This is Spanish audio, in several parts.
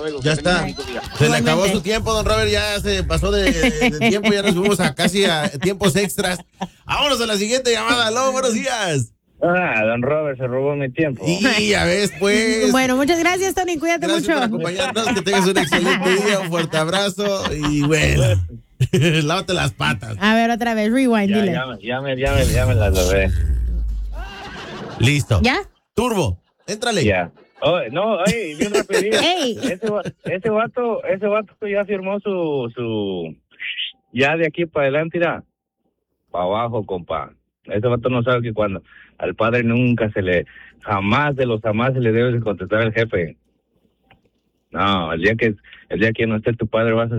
luego. Ya está. Se le acabó su tiempo, don Robert, ya se pasó de tiempo, ya nos fuimos a casi a tiempos extras. Vámonos a la siguiente llamada. Aló, buenos días. Don Robert se robó mi tiempo. Y ya ves, pues. Bueno, muchas gracias, Tony. Cuídate Gracias mucho. por acompañarnos, que tengas un excelente día, un fuerte abrazo y bueno, lávate las patas. A ver, otra vez, rewind, dile. Ya me la lavé. Listo. ¿Ya? Turbo, éntrale. Ya. Bien rapidito. Ey. Ese vato ya firmó su ya de aquí para adelante irá para abajo, compa. Ese vato no sabe que cuando al padre nunca jamás se le debe de contestar al jefe. No, el día que no esté tu padre vas a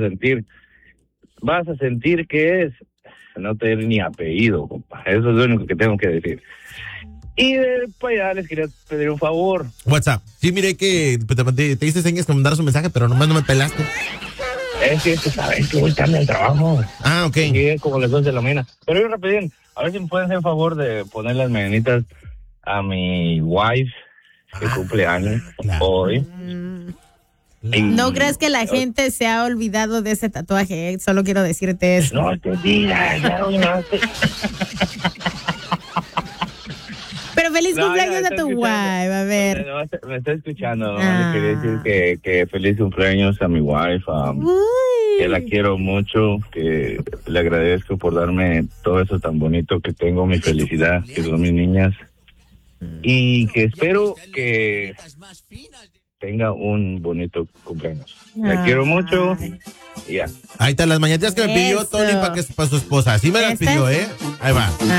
sentir que no tener ni apellido, compa. Eso es lo único que tengo que decir. Y para allá les quería pedir un favor. WhatsApp. Sí, miré que te hice señas que me mandaras un mensaje, pero nomás no me pelaste. Es que sabes que voy tarde al trabajo. Ah, ok. Y es como las 2 de la mañana. Pero yo rapidín, a ver si me pueden hacer el favor de poner las mañanitas a mi wife, que cumple años hoy. No crees que la gente se ha olvidado de ese tatuaje, solo quiero decirte eso. No te digas, ya arruinaste. Pero feliz cumpleaños a tu wife, a ver. Me está escuchando, le quería decir que feliz cumpleaños a mi wife, que la quiero mucho, que le agradezco por darme todo eso tan bonito que tengo, mi felicidad, que son mis niñas, y que espero que tenga un bonito cumpleaños. La quiero mucho y ya. Ahí están las mañanitas que me pidió Eso. Tony para su esposa. Así me las pidió, ¿eh? Ahí va.